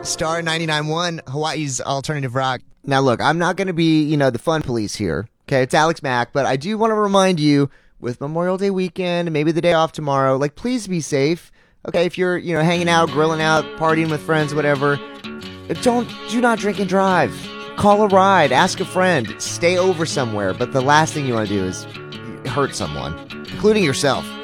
Star 99.1, Hawaii's alternative rock. Now, look, I'm not going to be, the fun police here. Okay, it's Alex Mack, but I do want to remind you, with Memorial Day weekend and maybe the day off tomorrow, please be safe. Okay, if you're, hanging out, grilling out, partying with friends, whatever, do not drink and drive. Call a ride, ask a friend, stay over somewhere, but the last thing you want to do is hurt someone, including yourself.